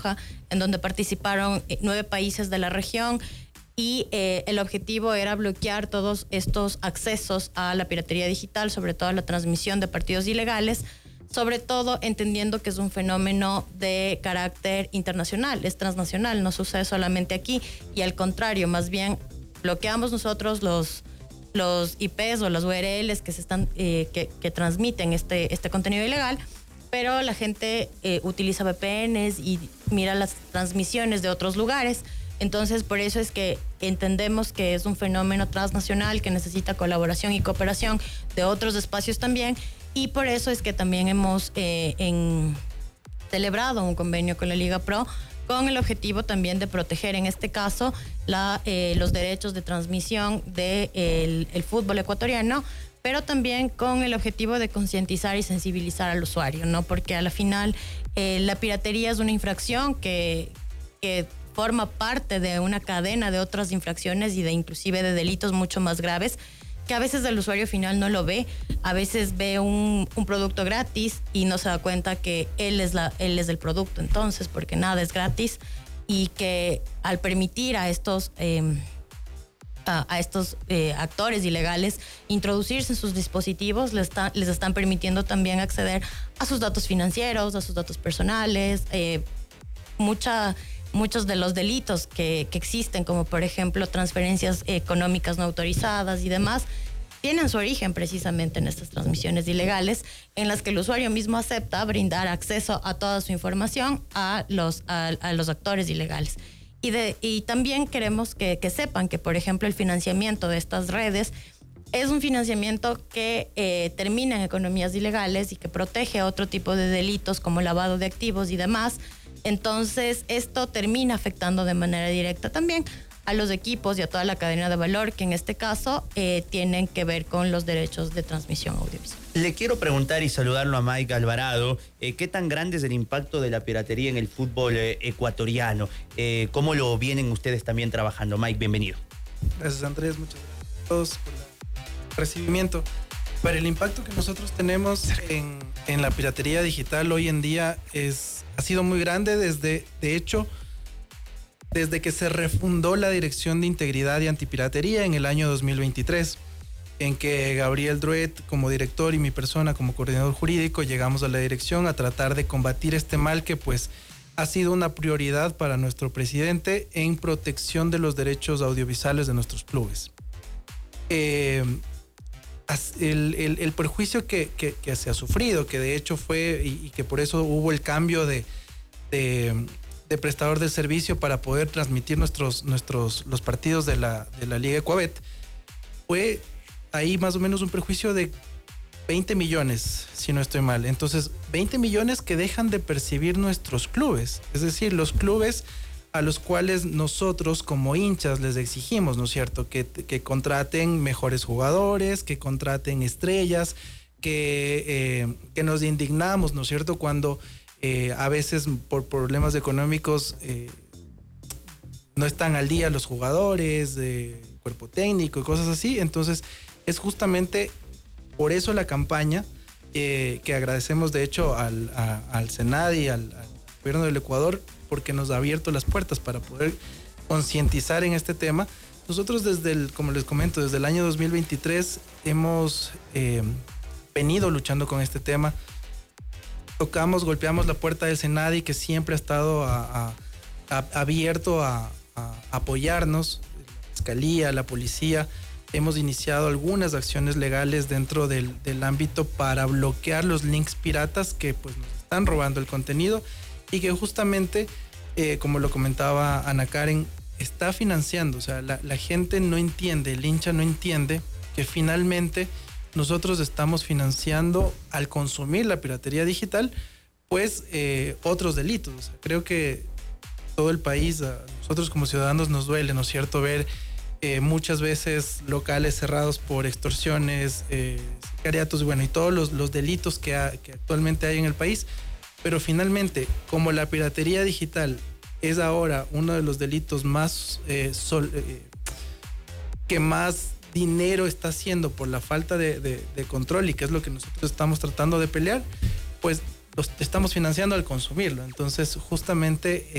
en donde participaron 9 países de la región y el objetivo era bloquear todos estos accesos a la piratería digital, sobre todo a la transmisión de partidos ilegales, sobre todo entendiendo que es un fenómeno de carácter internacional, es transnacional, no sucede solamente aquí y al contrario, más bien bloqueamos nosotros los IPs o las URLs que se están que transmiten este contenido ilegal, pero la gente utiliza VPNs y mira las transmisiones de otros lugares. Entonces, por eso es que entendemos que es un fenómeno transnacional que necesita colaboración y cooperación de otros espacios también, y por eso es que también hemos celebrado un convenio con la Liga Pro con el objetivo también de proteger, en este caso, los derechos de transmisión del fútbol ecuatoriano, pero también con el objetivo de concientizar y sensibilizar al usuario, ¿no? Porque a la final la piratería es una infracción que forma parte de una cadena de otras infracciones y de inclusive de delitos mucho más graves, que a veces el usuario final no lo ve, a veces ve un producto gratis y no se da cuenta que él es el producto, entonces, porque nada es gratis, y que al permitir a estos actores ilegales introducirse en sus dispositivos, les están permitiendo también acceder a sus datos financieros, a sus datos personales, muchos de los delitos que existen, como por ejemplo transferencias económicas no autorizadas y demás, tienen su origen precisamente en estas transmisiones ilegales en las que el usuario mismo acepta brindar acceso a toda su información a los actores ilegales. Y también queremos que sepan que, por ejemplo, el financiamiento de estas redes es un financiamiento que termina en economías ilegales y que protege otro tipo de delitos como lavado de activos y demás. Entonces, esto termina afectando de manera directa también a los equipos y a toda la cadena de valor, que en este caso tienen que ver con los derechos de transmisión audiovisual. Le quiero preguntar y saludarlo a Mike Alvarado, ¿qué tan grande es el impacto de la piratería en el fútbol ecuatoriano? ¿Cómo lo vienen ustedes también trabajando? Mike, bienvenido. Gracias, Andrés, muchas gracias a todos por el recibimiento. Para el impacto que nosotros tenemos en la piratería digital hoy en día ha sido muy grande desde que se refundó la Dirección de Integridad y Antipiratería en el año 2023, en que Gabriel Druet como director y mi persona como coordinador jurídico llegamos a la dirección a tratar de combatir este mal que pues ha sido una prioridad para nuestro presidente en protección de los derechos audiovisuales de nuestros clubes. El perjuicio que se ha sufrido, que de hecho fue y que por eso hubo el cambio de prestador de servicio para poder transmitir los partidos de la Liga Ecuabet, fue ahí más o menos un perjuicio de 20 millones, si no estoy mal. Entonces, 20 millones que dejan de percibir nuestros clubes, es decir, los clubes a los cuales nosotros como hinchas les exigimos, ¿no es cierto?, que contraten mejores jugadores, que contraten estrellas, que nos indignamos, ¿no es cierto?, cuando a veces por problemas económicos no están al día los jugadores, cuerpo técnico y cosas así. Entonces es justamente por eso la campaña que agradecemos de hecho al Senado y al gobierno del Ecuador, porque nos ha abierto las puertas para poder concientizar en este tema. Nosotros como les comento, desde el año 2023 hemos venido luchando con este tema. Golpeamos la puerta del Senadi, que siempre ha estado abierto a apoyarnos, la Fiscalía, la Policía. Hemos iniciado algunas acciones legales dentro del ámbito para bloquear los links piratas que pues nos están robando el contenido y que justamente, como lo comentaba Ana Karen, está financiando. O sea, la gente no entiende, el hincha no entiende que finalmente nosotros estamos financiando, al consumir la piratería digital, pues otros delitos. O sea, creo que todo el país, a nosotros como ciudadanos nos duele, ¿no es cierto?, ver muchas veces locales cerrados por extorsiones, sicariatos, bueno, y todos los delitos que actualmente hay en el país. Pero finalmente, como la piratería digital es ahora uno de los delitos más que más dinero está haciendo por la falta de control, y que es lo que nosotros estamos tratando de pelear, pues los estamos financiando al consumirlo. Entonces, justamente